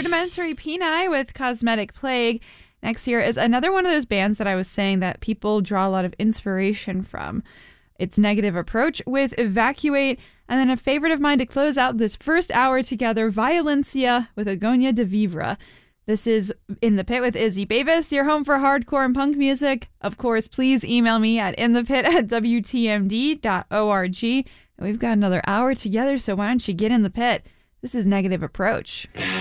Rudimentary Peni with Cosmetic Plague. Next here is another one of those bands that I was saying that people draw a lot of inspiration from. It's Negative Approach with Evacuate, and then a favorite of mine to close out this first hour together, Violencia with Agonia de Vivre. This is In the Pit with Izzy Bavis, your home for hardcore and punk music. Of course, please email me at inthepit@wtmd.org. And we've got another hour together, so why don't you get in the pit? This is Negative Approach.